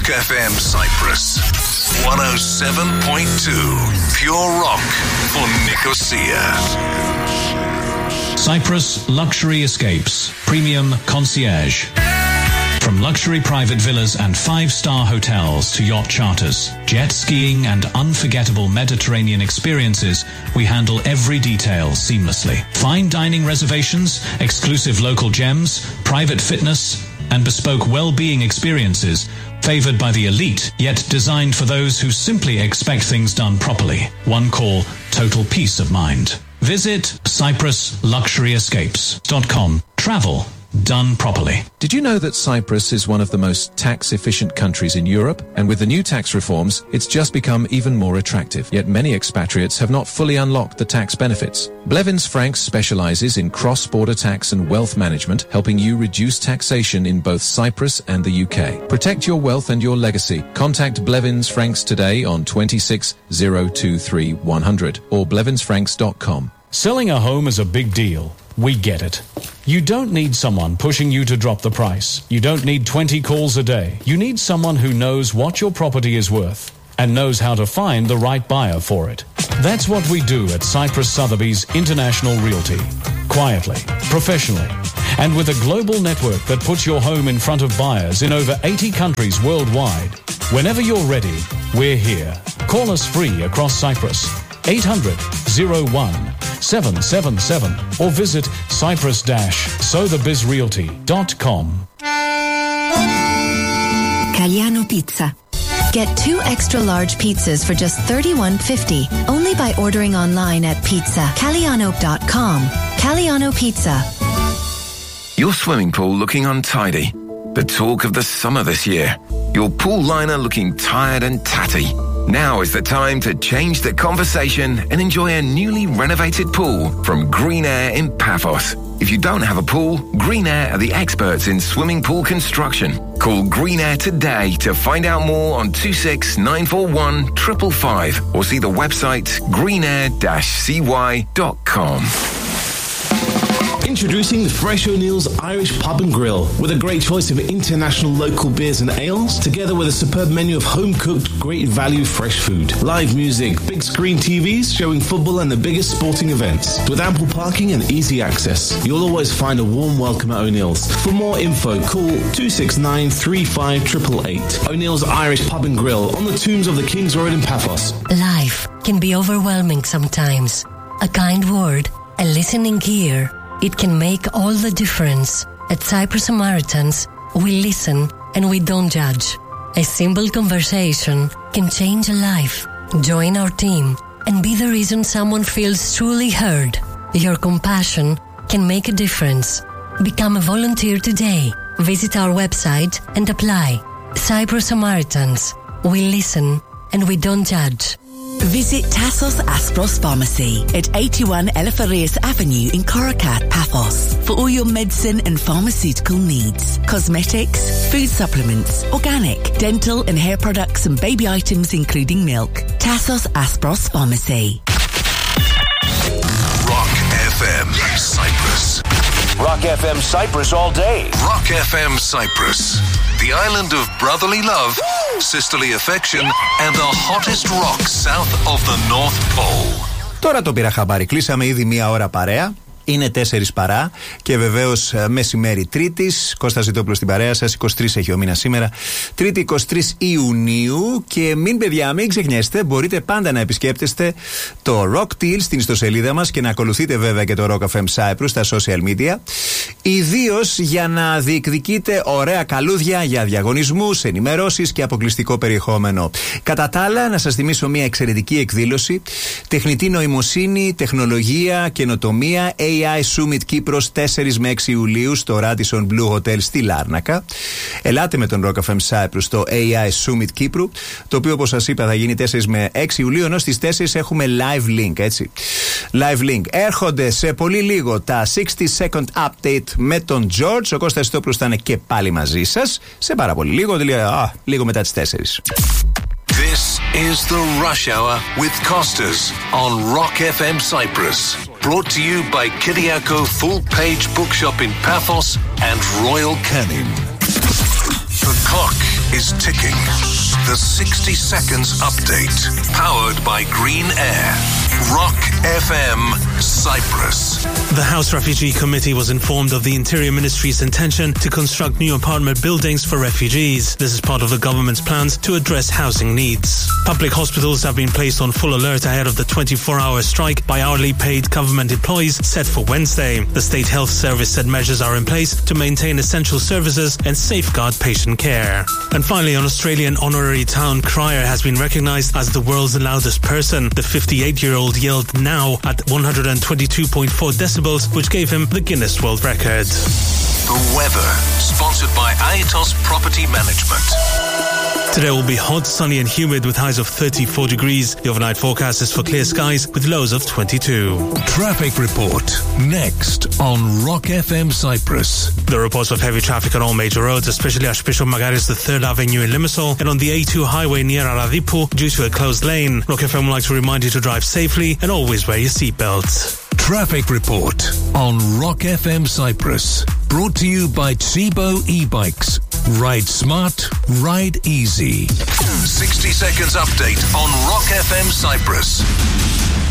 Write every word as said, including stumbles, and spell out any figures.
εφ εμ Cyprus. one oh seven point two. Pure rock for Nicosia. Cyprus Luxury Escapes. Premium Concierge. From luxury private villas and five-star hotels to yacht charters, jet skiing and unforgettable Mediterranean experiences, we handle every detail seamlessly. Fine dining reservations, exclusive local gems, private fitness, and bespoke well-being experiences favored by the elite, yet designed for those who simply expect things done properly. One call, total peace of mind. Visit cyprus luxury escapes dot com. Travel done properly. Did you know that Cyprus is one of the most tax-efficient countries in Europe? And with the new tax reforms, it's just become even more attractive. Yet many expatriates have not fully unlocked the tax benefits. Blevins Franks specializes in cross-border tax and wealth management, helping you reduce taxation in both Cyprus and the U K. Protect your wealth and your legacy. Contact Blevins Franks today on twenty-six oh two three one hundred or blevins franks dot com. Selling a home is a big deal. We get it. You don't need someone pushing you to drop the price. You don't need twenty calls a day. You need someone who knows what your property is worth and knows how to find the right buyer for it. That's what we do at Cyprus Sotheby's International Realty. Quietly, professionally, and with a global network that puts your home in front of buyers in over eighty countries worldwide. Whenever you're ready, we're here. Call us free across Cyprus. eight hundred, oh one, seven seven seven or visit cyprus dash sotheby's realty dot com. Galliano Pizza. Get two extra large pizzas for just thirty-one fifty only by ordering online at pizza galliano dot com. Galliano Pizza. Your swimming pool looking untidy. The talk of the summer this year. Your pool liner looking tired and tatty. Now is the time to change the conversation and enjoy a newly renovated pool from Green Air in Paphos. If you don't have a pool, Green Air are the experts in swimming pool construction. Call Green Air today to find out more on two six nine four one five five five or see the website green air dash c y dot com. Introducing the Fresh O'Neill's Irish Pub and Grill, with a great choice of international local beers and ales, together with a superb menu of home-cooked, great value fresh food. Live music, big screen T Vs showing football and the biggest sporting events. With ample parking and easy access, you'll always find a warm welcome at O'Neill's. For more info, call two six nine three five eight eight eight. O'Neill's Irish Pub and Grill on the Tombs of the King's Road in Paphos. Life can be overwhelming sometimes. A kind word, a listening ear, it can make all the difference. At Cyprus Samaritans, we listen and we don't judge. A simple conversation can change a life. Join our team and be the reason someone feels truly heard. Your compassion can make a difference. Become a volunteer today. Visit our website and apply. Cyprus Samaritans, we listen and we don't judge. Visit Tassos Aspros Pharmacy at eighty-one Eleftherios Avenue in Korakat, Paphos for all your medicine and pharmaceutical needs. Cosmetics, food supplements, organic, dental and hair products and baby items including milk. Tassos Aspros Pharmacy. Rock εφ εμ Cyprus. Rock εφ εμ Cyprus all day. Rock εφ εμ Cyprus. The island of brotherly love, sisterly affection, and the hottest rock south of the North Pole. Τώρα το πήρα χαμπάρι. Κλείσαμε ήδη μία ώρα παρέα. Είναι τέσσερις παρά και βεβαίως μεσημέρι Τρίτης. Κώστας Ζητόπουλος στην παρέα σας. είκοσι τρεις έχει ο μήνας σήμερα. Τρίτη είκοσι τρεις Ιουνίου. Και μην παιδιά, μην ξεχνιέστε, μπορείτε πάντα να επισκέπτεστε το Rock Till στην ιστοσελίδα μας και να ακολουθείτε βέβαια και το Rock εφ εμ Cyprus στα social media. Ιδίως για να διεκδικείτε ωραία καλούδια για διαγωνισμούς, ενημερώσεις και αποκλειστικό περιεχόμενο. Κατά τα άλλα, να σας θυμίσω μια εξαιρετική εκδήλωση. Τεχνητή νοημοσύνη, τεχνολογία, καινοτομία, έι άι Summit Κύπρος τέσσερις με έξι Ιουλίου στο Radisson Blue Hotel στη Λάρνακα. Ελάτε με τον Rock εφ εμ Cyprus στο έι άι Summit Κύπρου, το οποίο όπως σας είπα θα γίνει τέσσερις με έξι Ιουλίου, ενώ στις τέσσερις έχουμε live link, έτσι. Live link. Έρχονται σε πολύ λίγο τα sixty second update με τον George. Ο Κώστας Ζητόπουλος θα είναι και πάλι μαζί σας σε πάρα πολύ λίγο, δηλαδή, α, λίγο μετά τις τέσσερις. This is the Rush Hour with Costas on Rock εφ εμ Cyprus. Brought to you by Kyriako Full Page Bookshop in Paphos and Royal Canin. The clock is ticking. The sixty seconds update, powered by Green Air. Rock F M, Cyprus. The House Refugee Committee was informed of the Interior Ministry's intention to construct new apartment buildings for refugees. This is part of the government's plans to address housing needs. Public hospitals have been placed on full alert ahead of the twenty-four hour strike by hourly paid government employees set for Wednesday. The State Health Service said measures are in place to maintain essential services and safeguard patient care. And finally, an Australian honorary town crier has been recognised as the world's loudest person. The fifty-eight-year-old yelled "now" at one hundred twenty-two point four decibels, which gave him the Guinness World Record. The weather, sponsored by Aetos Property Management. Today will be hot, sunny and humid with highs of thirty-four degrees. The overnight forecast is for clear skies with lows of twenty-two. Traffic report next on Rock F M Cyprus. The reports of heavy traffic on all major roads, especially Archbishop Magaris the third Avenue in Limassol and on the A two highway near Aradipu due to a closed lane. Rock F M would like to remind you to drive safely and always wear your seatbelt. Traffic report on Rock F M Cyprus. Brought to you by Tsibo e-bikes. Ride smart, ride easy. sixty seconds update on Rock F M Cyprus.